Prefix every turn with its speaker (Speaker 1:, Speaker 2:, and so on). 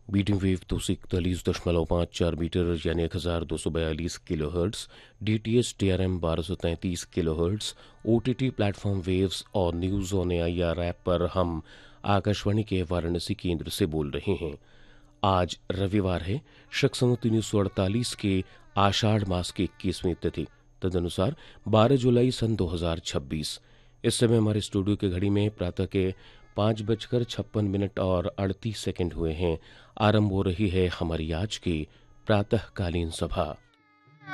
Speaker 1: Medium wave 241.54 metre यानी 1242 kilo hertz, DTH DRM 1233 kilo hertz, OTT platform waves और news on AIR app पर हम आकाशवाणी के वाराणसी केंद्र से बोल रहे हैं। आज रविवार है, शक संवत 1948 के आषाढ़ मास की 21वीं तिथि, तदनुसार 12 जुलाई सन 2026। इस समय हमारे स्टूडियो की घड़ी में प्रातः के 5:56 और 38 सेकंड हुए हैं। आरंभ हो रही है हमारी आज की प्रातःकालीन सभा।